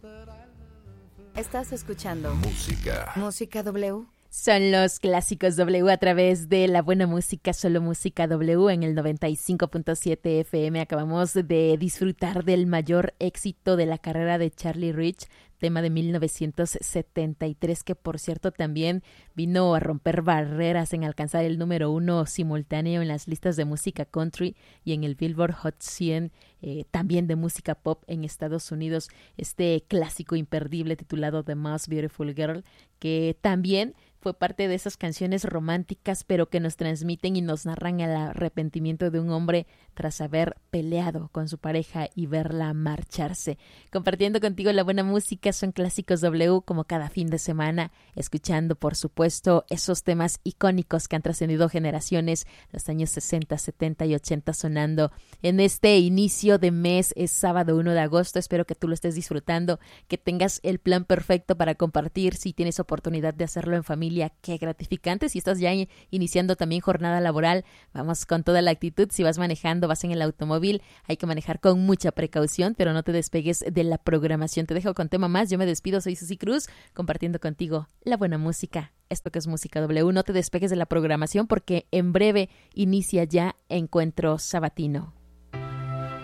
Estás escuchando Música W. Son los clásicos W a través de la buena música, solo música W en el 95.7 FM. Acabamos de disfrutar del mayor éxito de la carrera de Charlie Rich, tema de 1973, que por cierto también vino a romper barreras en alcanzar el número 1 simultáneo en las listas de música country y en el Billboard Hot 100 también de música pop en Estados Unidos. Este clásico imperdible titulado The Most Beautiful Girl, que también fue parte de esas canciones románticas, pero que nos transmiten y nos narran el arrepentimiento de un hombre tras haber peleado con su pareja y verla marcharse. Compartiendo contigo la buena música, son clásicos W como cada fin de semana, escuchando por supuesto esos temas icónicos que han trascendido generaciones, los años 60, 70 y 80 sonando en este inicio de mes. Es sábado 1 de agosto, espero que tú lo estés disfrutando, que tengas el plan perfecto para compartir, si tienes oportunidad de hacerlo en familia. Qué gratificante. Si estás ya iniciando también jornada laboral, vamos con toda la actitud. Si vas manejando, vas en el automóvil, hay que manejar con mucha precaución, pero no te despegues de la programación. Te dejo con tema más. Yo me despido, soy Susi Cruz, compartiendo contigo la buena música. Esto que es Música W. No te despegues de la programación porque en breve inicia ya Encuentro Sabatino.